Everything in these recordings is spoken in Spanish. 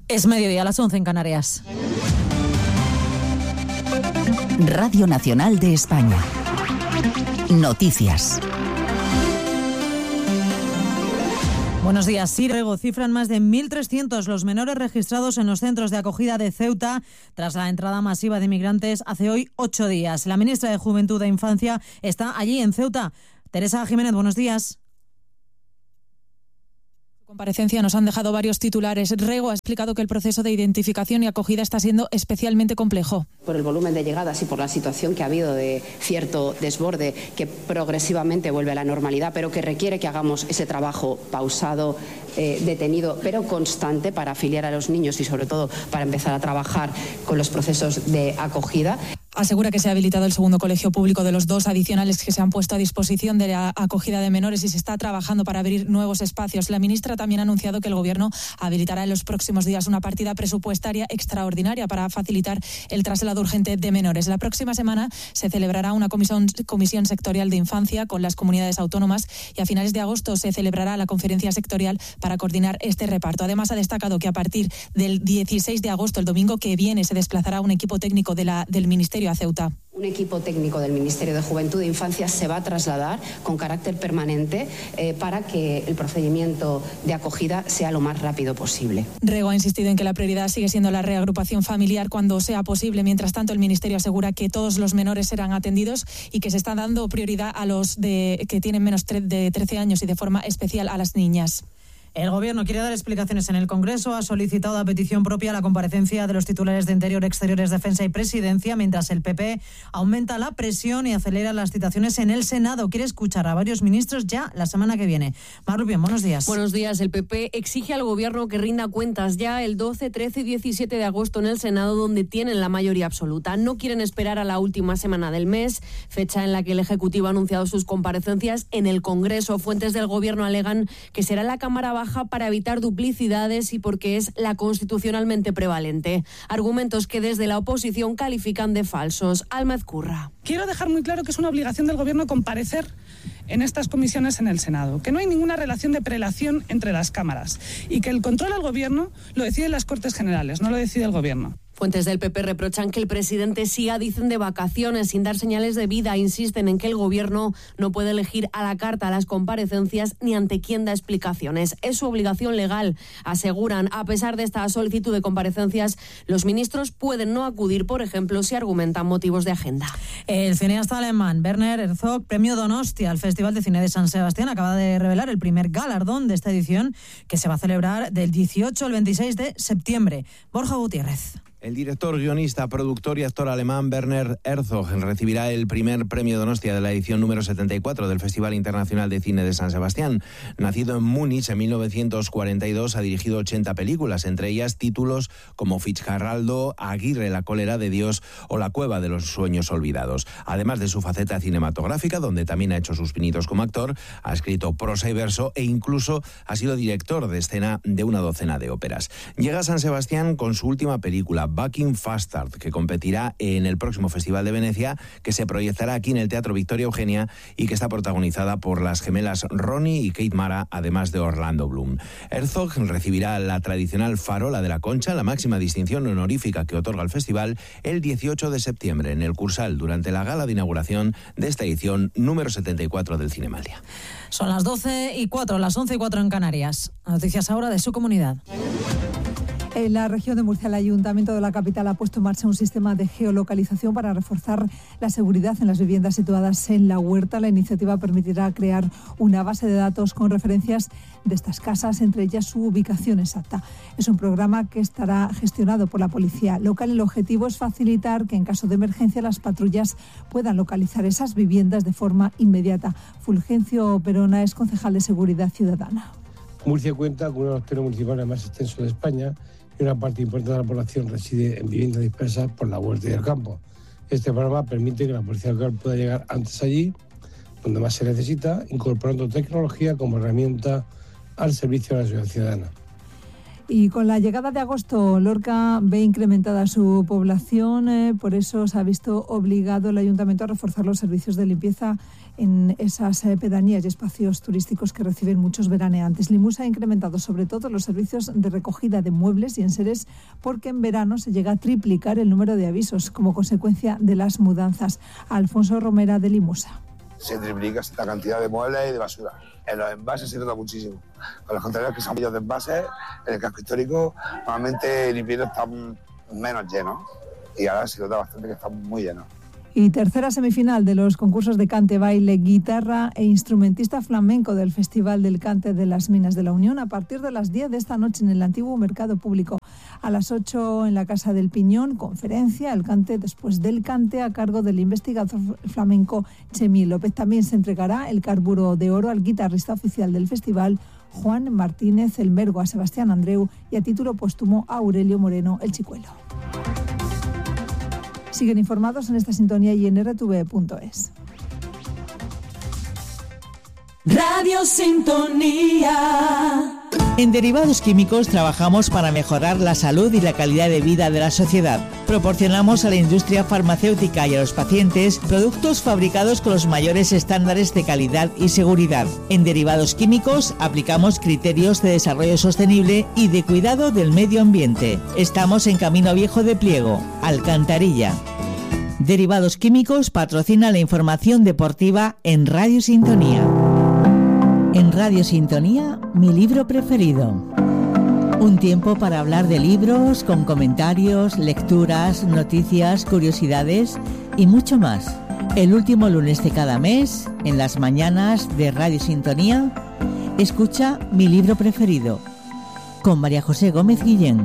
Es mediodía, a las 11 en Canarias. Radio Nacional de España. Noticias. Buenos días. Sí, Rego, cifran más de 1.300 los menores registrados en los centros de acogida de Ceuta tras la entrada masiva de inmigrantes hace hoy 8 días. La ministra de Juventud e Infancia está allí en Ceuta. Teresa Jiménez, buenos días. Comparecencia nos han dejado varios titulares. Rego ha explicado que el proceso de identificación y acogida está siendo especialmente complejo. Por el volumen de llegadas y por la situación que ha habido de cierto desborde que progresivamente vuelve a la normalidad, pero que requiere que hagamos ese trabajo pausado, detenido, pero constante para afiliar a los niños y sobre todo para empezar a trabajar con los procesos de acogida. Asegura que se ha habilitado el segundo colegio público de los 2 adicionales que se han puesto a disposición de la acogida de menores y se está trabajando para abrir nuevos espacios. La ministra también ha anunciado que el Gobierno habilitará en los próximos días una partida presupuestaria extraordinaria para facilitar el traslado urgente de menores. La próxima semana se celebrará una comisión sectorial de infancia con las comunidades autónomas y a finales de agosto se celebrará la conferencia sectorial para coordinar este reparto. Además, ha destacado que a partir del 16 de agosto, el domingo que viene, se desplazará un equipo técnico del Ministerio a Ceuta. Un equipo técnico del Ministerio de Juventud e Infancia se va a trasladar con carácter permanente para que el procedimiento de acogida sea lo más rápido posible. Rego ha insistido en que la prioridad sigue siendo la reagrupación familiar cuando sea posible. Mientras tanto, el Ministerio asegura que todos los menores serán atendidos y que se está dando prioridad a los que tienen menos de 13 años y de forma especial a las niñas. El Gobierno quiere dar explicaciones en el Congreso. Ha solicitado a petición propia la comparecencia de los titulares de Interior, Exteriores, Defensa y Presidencia, mientras el PP aumenta la presión y acelera las citaciones en el Senado. Quiere escuchar a varios ministros ya la semana que viene. Mar Rubión, buenos días. Buenos días. El PP exige al Gobierno que rinda cuentas ya el 12, 13 y 17 de agosto en el Senado, donde tienen la mayoría absoluta. No quieren esperar a la última semana del mes, fecha en la que el Ejecutivo ha anunciado sus comparecencias en el Congreso. Fuentes del Gobierno alegan que será la Cámara Baja para evitar duplicidades y porque es la constitucionalmente prevalente. Argumentos que desde la oposición califican de falsos. Alma Ezcurra. Quiero dejar muy claro que es una obligación del Gobierno comparecer en estas comisiones en el Senado, que no hay ninguna relación de prelación entre las cámaras y que el control al Gobierno lo deciden las Cortes Generales, no lo decide el Gobierno. Fuentes del PP reprochan que el presidente siga, dicen, de vacaciones sin dar señales de vida. Insisten en que el Gobierno no puede elegir a la carta las comparecencias ni ante quién da explicaciones. Es su obligación legal, aseguran. A pesar de esta solicitud de comparecencias, los ministros pueden no acudir, por ejemplo, si argumentan motivos de agenda. El cineasta alemán Werner Herzog, premio Donostia al Festival de Cine de San Sebastián, acaba de revelar el primer galardón de esta edición, que se va a celebrar del 18 al 26 de septiembre. Borja Gutiérrez. El director, guionista, productor y actor alemán Werner Herzog recibirá el primer premio Donostia de la edición número 74 del Festival Internacional de Cine de San Sebastián. Nacido en Múnich en 1942, ha dirigido 80 películas, entre ellas títulos como Fitzcarraldo, Aguirre, La cólera de Dios o La cueva de los sueños olvidados. Además de su faceta cinematográfica, donde también ha hecho sus pinitos como actor, ha escrito prosa y verso e incluso ha sido director de escena de una docena de óperas. Llega a San Sebastián con su última película, Bucking Fastard, que competirá en el próximo Festival de Venecia, que se proyectará aquí en el Teatro Victoria Eugenia y que está protagonizada por las gemelas Ronnie y Kate Mara, además de Orlando Bloom. Herzog recibirá la tradicional Farola de la Concha, la máxima distinción honorífica que otorga el festival, el 18 de septiembre en el Cursal, durante la gala de inauguración de esta edición número 74 del Cinemaldia. Son las 12:04, las 11:04 en Canarias. Noticias ahora de su comunidad. En la región de Murcia, el Ayuntamiento de la capital ha puesto en marcha un sistema de geolocalización para reforzar la seguridad en las viviendas situadas en la huerta. La iniciativa permitirá crear una base de datos con referencias de estas casas, entre ellas su ubicación exacta. Es un programa que estará gestionado por la policía local. El objetivo es facilitar que en caso de emergencia las patrullas puedan localizar esas viviendas de forma inmediata. Fulgencio Perona es concejal de Seguridad Ciudadana. Murcia cuenta con uno de los terrenos municipales más extensos de España y una parte importante de la población reside en viviendas dispersas por la huerta y el campo. Este programa permite que la policía local pueda llegar antes allí, donde más se necesita, incorporando tecnología como herramienta al servicio de la sociedad ciudadana. Y con la llegada de agosto, Lorca ve incrementada su población, por eso se ha visto obligado el Ayuntamiento a reforzar los servicios de limpieza en esas pedanías y espacios turísticos que reciben muchos veraneantes. Limusa ha incrementado sobre todo los servicios de recogida de muebles y enseres porque en verano se llega a triplicar el número de avisos como consecuencia de las mudanzas. Alfonso Romera, de Limusa. Se triplica la cantidad de muebles y de basura. En los envases se nota muchísimo. Con los contenedores que son millones de envases, en el casco histórico, normalmente el invierno está menos lleno. Y ahora se nota bastante que está muy lleno. Y tercera semifinal de los concursos de cante, baile, guitarra e instrumentista flamenco del Festival del Cante de las Minas de la Unión a partir de las 10 de esta noche en el antiguo Mercado Público. A las 8 en la Casa del Piñón, conferencia, el cante después del cante a cargo del investigador flamenco Chemi López. También se entregará el Carburo de Oro al guitarrista oficial del festival, Juan Martínez El Mergo, a Sebastián Andreu y a título póstumo a Aurelio Moreno El Chicuelo. Siguen informados en esta sintonía y en rtv.es. Radio Sintonía. En Derivados Químicos trabajamos para mejorar la salud y la calidad de vida de la sociedad. Proporcionamos a la industria farmacéutica y a los pacientes productos fabricados con los mayores estándares de calidad y seguridad. En Derivados Químicos aplicamos criterios de desarrollo sostenible y de cuidado del medio ambiente. Estamos en Camino Viejo de Pliego, Alcantarilla. Derivados Químicos patrocina la información deportiva en Radio Sintonía. En Radio Sintonía, mi libro preferido. Un tiempo para hablar de libros, con comentarios, lecturas, noticias, curiosidades y mucho más. El último lunes de cada mes, en las mañanas de Radio Sintonía, escucha Mi libro preferido, con María José Gómez Guillén.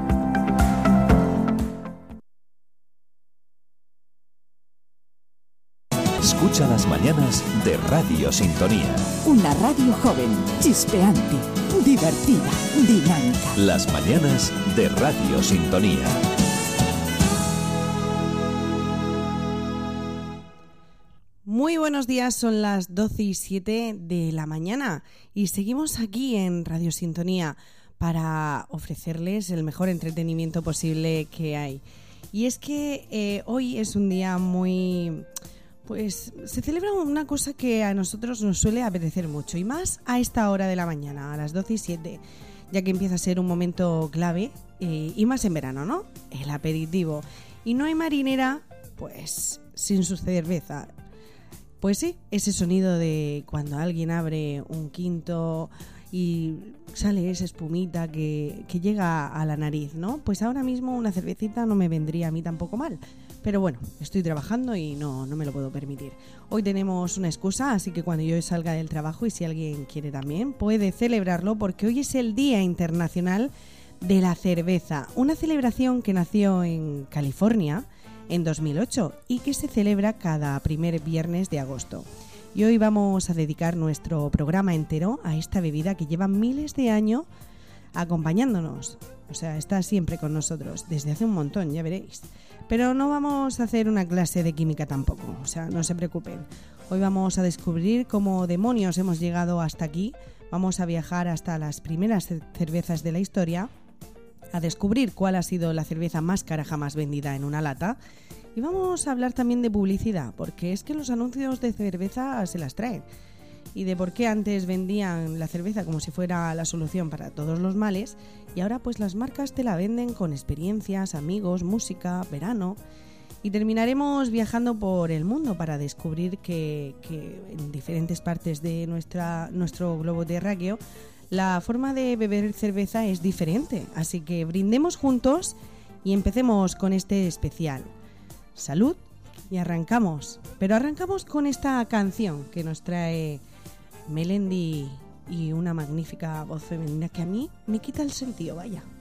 Escucha las mañanas de Radio Sintonía. Una radio joven, chispeante, divertida, dinámica. Las mañanas de Radio Sintonía. Muy buenos días, son las 12:07 de la mañana y seguimos aquí en Radio Sintonía para ofrecerles el mejor entretenimiento posible que hay. Y es que hoy es un día muy... Pues se celebra una cosa que a nosotros nos suele apetecer mucho, y más a esta hora de la mañana, a las 12:07, ya que empieza a ser un momento clave, y más en verano, ¿no? El aperitivo. Y no hay marinera, pues, sin su cerveza. Pues sí, ese sonido de cuando alguien abre un quinto y sale esa espumita que llega a la nariz, ¿no? Pues ahora mismo una cervecita no me vendría a mí tampoco mal. Pero bueno, estoy trabajando y no me lo puedo permitir. Hoy tenemos una excusa, así que cuando yo salga del trabajo, y si alguien quiere también, puede celebrarlo, porque hoy es el Día Internacional de la Cerveza. Una celebración que nació en California en 2008 y que se celebra cada primer viernes de agosto. Y hoy vamos a dedicar nuestro programa entero a esta bebida que lleva miles de años acompañándonos. O sea, está siempre con nosotros, desde hace un montón, ya veréis. Pero no vamos a hacer una clase de química tampoco, o sea, no se preocupen. Hoy vamos a descubrir cómo demonios hemos llegado hasta aquí. Vamos a viajar hasta las primeras cervezas de la historia, a descubrir cuál ha sido la cerveza más cara jamás vendida en una lata. Y vamos a hablar también de publicidad, porque es que los anuncios de cerveza se las traen. Y de por qué antes vendían la cerveza como si fuera la solución para todos los males, y ahora pues las marcas te la venden con experiencias, amigos, música, verano. Y terminaremos viajando por el mundo para descubrir que en diferentes partes de nuestro globo terráqueo la forma de beber cerveza es diferente. Así que brindemos juntos y empecemos con este especial. Salud, y arrancamos. Pero arrancamos con esta canción que nos trae Melendi y una magnífica voz femenina que a mí me quita el sentido, vaya.